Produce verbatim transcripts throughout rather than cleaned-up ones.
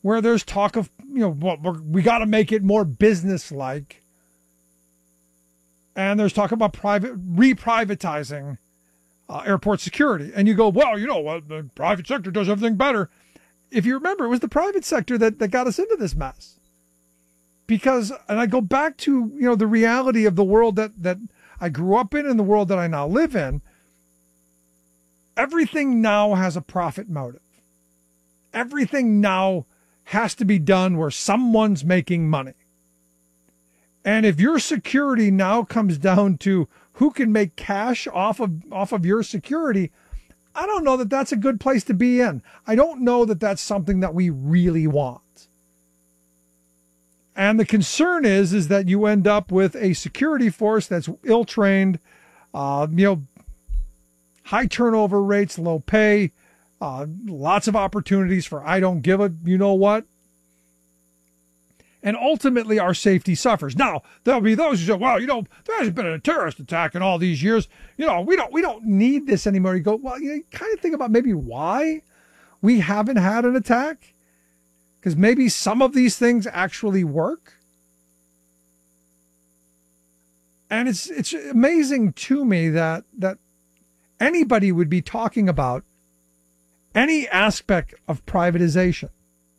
where there's talk of, you know, what we're, we got to make it more business-like. And there's talk about private re-privatizing uh, airport security. And you go, well, you know what, the private sector does everything better. If you remember, it was the private sector that, that got us into this mess. Because, and I go back to, you know, the reality of the world that, that I grew up in and the world that I now live in. Everything now has a profit motive. Everything now has to be done where someone's making money. And if your security now comes down to who can make cash off of off of your security, I don't know that that's a good place to be in. I don't know that that's something that we really want. And the concern is, is that you end up with a security force that's ill-trained, uh, you know, high turnover rates, low pay, uh, lots of opportunities for I don't give a you know what. And ultimately, our safety suffers. Now, there'll be those who say, well, you know, there hasn't been a terrorist attack in all these years. You know, we don't we don't need this anymore. You go, well, you know, kind of think about maybe why we haven't had an attack. Because maybe some of these things actually work. And it's it's amazing to me that that anybody would be talking about any aspect of privatization.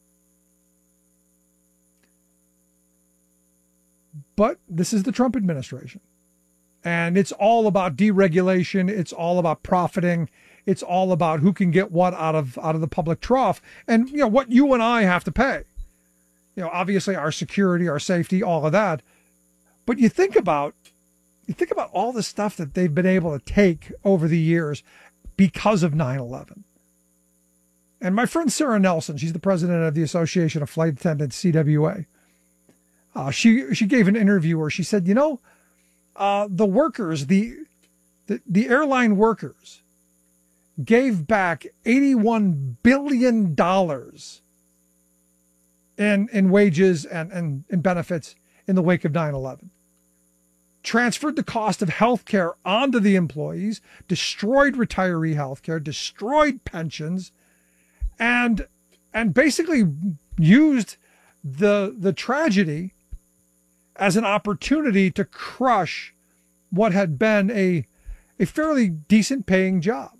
But this is the Trump administration. And it's all about deregulation. It's all about profiting. It's all about who can get what out of out of the public trough. And, you know, what you and I have to pay. You know, obviously our security, our safety, all of that. But you think about, you think about all the stuff that they've been able to take over the years because of nine eleven. And my friend Sarah Nelson, she's the president of the Association of Flight Attendants, C W A. Uh, she she gave an interview where she said, you know, uh, the workers, the, the the airline workers gave back eighty-one billion dollars in, in wages and, and, and benefits in the wake of nine eleven. Transferred the cost of health care onto the employees, destroyed retiree health care, destroyed pensions, and and basically used the the tragedy as an opportunity to crush what had been a, a fairly decent paying job.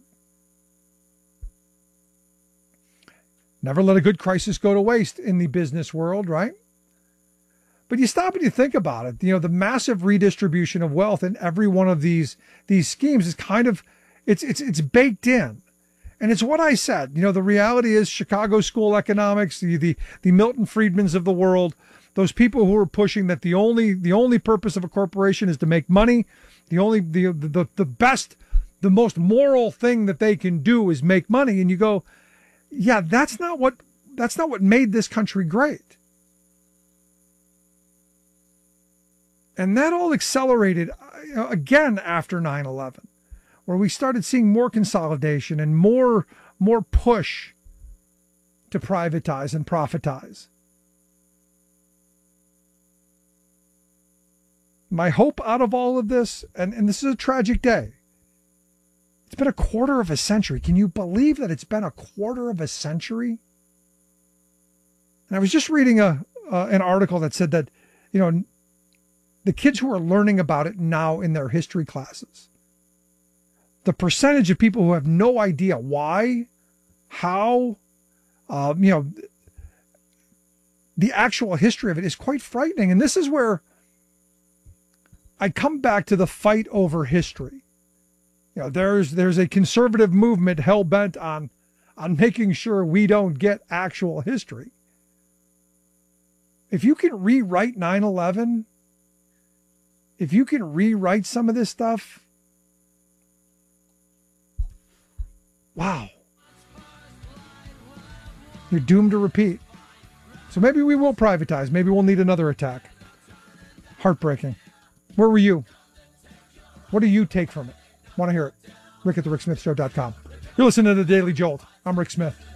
Never let a good crisis go to waste in the business world, right? But you stop and you think about it. You know, the massive redistribution of wealth in every one of these, these schemes is kind of, it's, it's, it's baked in. And it's what I said. You know, the reality is Chicago School economics, the, the, the Milton Friedmans of the world, those people who are pushing that the only the only purpose of a corporation is to make money, the only the the the best, the most moral thing that they can do is make money. And you go, yeah, that's not what that's not what made this country great. And that all accelerated again after nine eleven, where we started seeing more consolidation and more more push to privatize and profitize. My hope out of all of this, and, and this is a tragic day. It's been a quarter of a century. Can you believe that it's been a quarter of a century? And I was just reading a uh, an article that said that, you know, the kids who are learning about it now in their history classes, the percentage of people who have no idea why, how, uh, you know, the actual history of it is quite frightening. And this is where I come back to the fight over history. You know, there's there's a conservative movement hell-bent on, on making sure we don't get actual history. If you can rewrite nine eleven, if you can rewrite some of this stuff, wow. You're doomed to repeat. So maybe we will privatize. Maybe we'll need another attack. Heartbreaking. Where were you? What do you take from it? Want to hear it? Rick at the Rick Smith Show dot com. You're listening to The Daily Jolt. I'm Rick Smith.